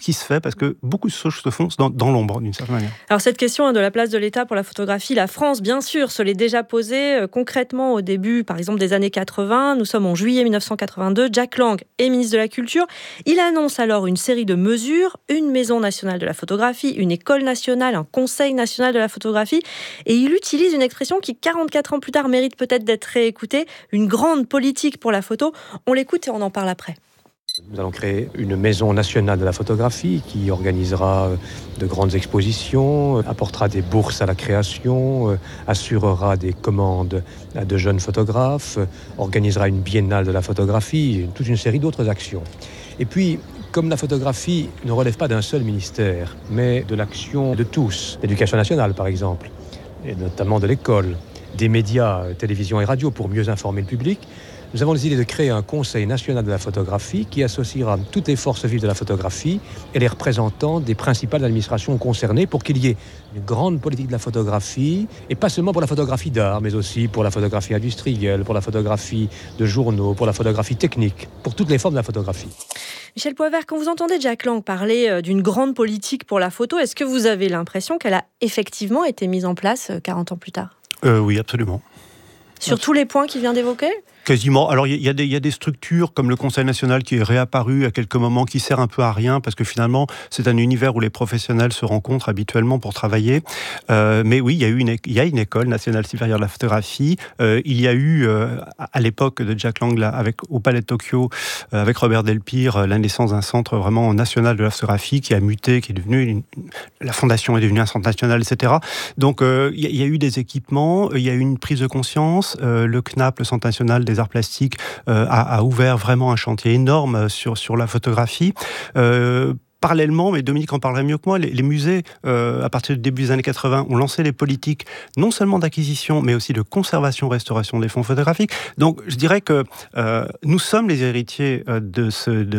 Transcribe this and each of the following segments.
qui se fait, parce que beaucoup de choses se font dans l'ombre, d'une certaine manière. Alors cette question de la place de l'État pour la photographie, la France, bien sûr, se l'est déjà posée concrètement au début, par exemple, des années 80. Nous sommes en juillet 1982. Jack Lang est ministre de la Culture. Il annonce alors une série de mesures, une maison nationale de la photographie, une école nationale, un conseil national de la photographie. Et il utilise une expression qui, 44 ans plus tard, mérite peut-être d'être réécoutée, une grande politique pour la photo. On l'écoute et on en parle après. Nous allons créer une maison nationale de la photographie qui organisera de grandes expositions, apportera des bourses à la création, assurera des commandes à de jeunes photographes, organisera une biennale de la photographie, toute une série d'autres actions. Et puis, comme la photographie ne relève pas d'un seul ministère, mais de l'action de tous, l'éducation nationale par exemple, et notamment de l'école, des médias, télévision et radio pour mieux informer le public, nous avons décidé de créer un conseil national de la photographie qui associera toutes les forces vives de la photographie et les représentants des principales administrations concernées pour qu'il y ait une grande politique de la photographie, et pas seulement pour la photographie d'art, mais aussi pour la photographie industrielle, pour la photographie de journaux, pour la photographie technique, pour toutes les formes de la photographie. Michel Poivert, quand vous entendez Jack Lang parler d'une grande politique pour la photo, est-ce que vous avez l'impression qu'elle a effectivement été mise en place 40 ans plus tard ? Oui, absolument. Sur tous les points qu'il vient d'évoquer ? Quasiment. Alors, il y a des structures comme le Conseil national qui est réapparu à quelques moments, qui sert un peu à rien, parce que finalement, c'est un univers où les professionnels se rencontrent habituellement pour travailler. Mais oui, il y a une école nationale supérieure de la photographie. Il y a eu, à l'époque de Jack Lang, là, au Palais de Tokyo, avec Robert Delpire, la naissance d'un centre vraiment national de la photographie qui a muté, qui est devenu la fondation est devenue un centre national, etc. Donc, il y a eu des équipements, il y a eu une prise de conscience. Le CNAP, le Centre national des arts plastiques, a ouvert vraiment un chantier énorme sur la photographie. Parallèlement, mais Dominique en parlerait mieux que moi, les musées, à partir du début des années 80, ont lancé les politiques non seulement d'acquisition, mais aussi de conservation-restauration des fonds photographiques. Donc, je dirais que nous sommes les héritiers de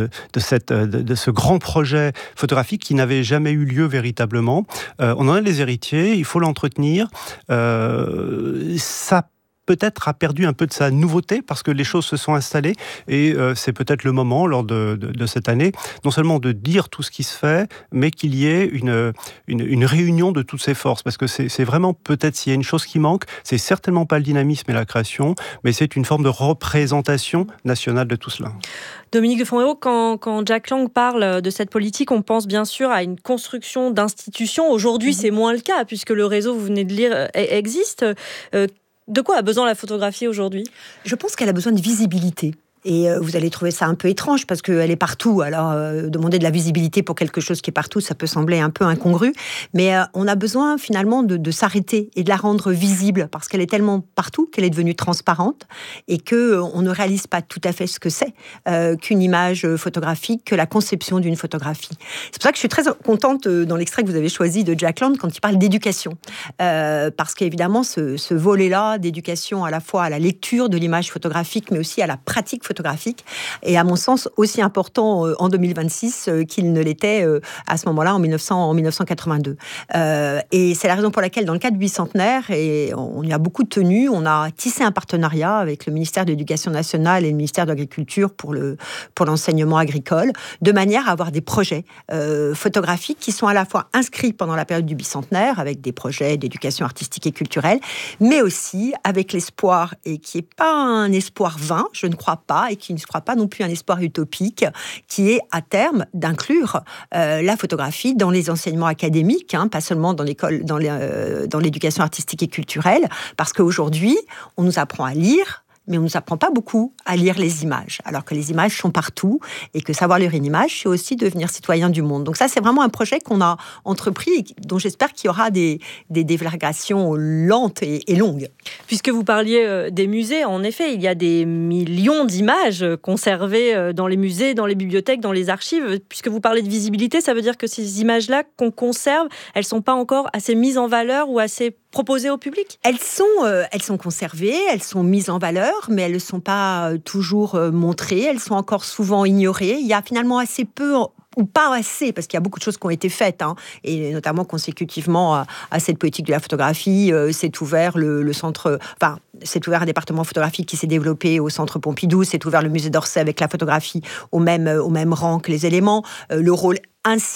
ce grand projet photographique qui n'avait jamais eu lieu véritablement. On en est les héritiers, il faut l'entretenir. Ça peut-être a perdu un peu de sa nouveauté parce que les choses se sont installées et c'est peut-être le moment lors de cette année non seulement de dire tout ce qui se fait, mais qu'il y ait une réunion de toutes ces forces, parce que c'est vraiment peut-être s'il y a une chose qui manque, c'est certainement pas le dynamisme et la création, mais c'est une forme de représentation nationale de tout cela. Dominique de Fontenay, quand Jack Lang parle de cette politique, on pense bien sûr à une construction d'institutions. Aujourd'hui, c'est moins le cas puisque le réseau, vous venez de lire, existe. De quoi a besoin la photographie aujourd'hui ? Je pense qu'elle a besoin de visibilité. Et vous allez trouver ça un peu étrange parce qu'elle est partout. Alors, demander de la visibilité pour quelque chose qui est partout, ça peut sembler un peu incongru. Mais on a besoin finalement de s'arrêter et de la rendre visible parce qu'elle est tellement partout qu'elle est devenue transparente et qu'on ne réalise pas tout à fait ce que c'est qu'une image photographique, que la conception d'une photographie. C'est pour ça que je suis très contente dans l'extrait que vous avez choisi de Jack Lang quand il parle d'éducation. Parce qu'évidemment, ce volet-là d'éducation à la fois à la lecture de l'image photographique, mais aussi à la pratique photographique, et à mon sens aussi important en 2026 qu'il ne l'était à ce moment-là en 1982. Et c'est la raison pour laquelle dans le cadre du bicentenaire, et on y a beaucoup tenu, on a tissé un partenariat avec le ministère de l'Éducation nationale et le ministère de l'Agriculture pour l'enseignement agricole, de manière à avoir des projets photographiques qui sont à la fois inscrits pendant la période du bicentenaire avec des projets d'éducation artistique et culturelle, mais aussi avec l'espoir, et qui n'est pas un espoir vain, je ne crois pas, et qui ne se croit pas non plus un espoir utopique, qui est à terme d'inclure la photographie dans les enseignements académiques, pas seulement dans l'école, dans l'éducation artistique et culturelle, parce qu'aujourd'hui, on nous apprend à lire, mais on ne nous apprend pas beaucoup à lire les images, alors que les images sont partout, et que savoir lire une image, c'est aussi devenir citoyen du monde. Donc ça, c'est vraiment un projet qu'on a entrepris, et dont j'espère qu'il y aura des déflagrations lentes et longues. Puisque vous parliez des musées, en effet, il y a des millions d'images conservées dans les musées, dans les bibliothèques, dans les archives. Puisque vous parlez de visibilité, ça veut dire que ces images-là qu'on conserve, elles ne sont pas encore assez mises en valeur ou assez proposées au public ? Elles sont conservées, elles sont mises en valeur, mais elles ne sont pas toujours montrées, elles sont encore souvent ignorées. Il y a finalement assez peu, ou pas assez, parce qu'il y a beaucoup de choses qui ont été faites, et notamment consécutivement à cette politique de la photographie, s'est ouvert le centre, s'est ouvert un département photographique qui s'est développé au centre Pompidou, s'est ouvert le musée d'Orsay avec la photographie au même rang que les éléments, le rôle ainsi